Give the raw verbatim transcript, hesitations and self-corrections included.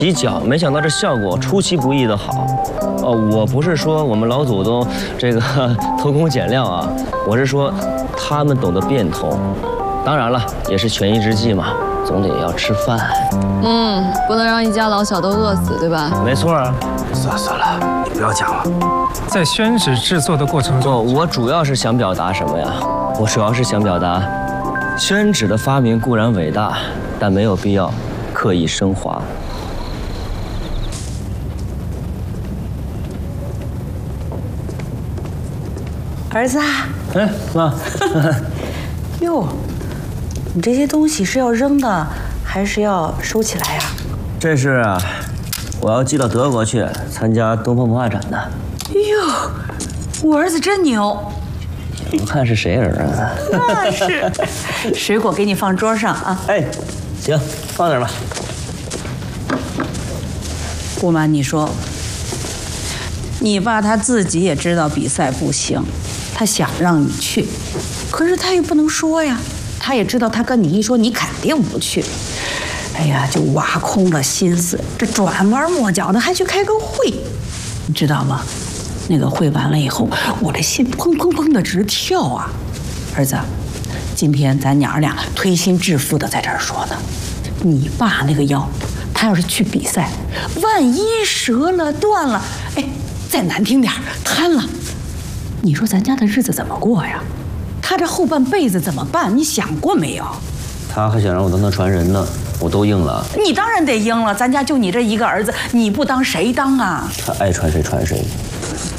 洗脚，没想到这效果出其不意的好。哦，我不是说我们老祖宗这个偷工减料啊，我是说他们懂得变通。当然了，也是权宜之计嘛，总得要吃饭。 嗯，不能让一家老小都饿死，对吧？ 没错啊。 算了算了，你不要讲了。 在宣纸制作的过程中， 我我主要是想表达什么呀？我主要是想表达，宣纸的发明固然伟大，但没有必要刻意升华。 儿子啊， 哎，妈， 哟，你这些东西是要扔的，还是要收起来呀？ 这是啊，我要寄到德国去参加东方文化展的。 哟，我儿子真牛！ 也不看是谁儿啊？ 那是，水果给你放桌上啊。 哎，行，放那儿吧。 不瞒你说，你爸他自己也知道比赛不行。 他想让你去，可是他也不能说呀。他也知道他跟你一说，你肯定不去。哎呀，就挖空了心思，这转弯抹角的还去开个会，你知道吗？那个会完了以后，我这心砰砰砰的直跳啊！儿子，今天咱娘儿俩推心置腹的在这儿说呢。你爸那个腰，他要是去比赛，万一折了断了，哎，再难听点瘫了。 你说咱家的日子怎么过呀？他这后半辈子怎么办？你想过没有？ 他还想让我当他传人呢，我都应了。 你当然得应了，咱家就你这一个儿子，你不当谁当啊？ 他爱传谁传谁。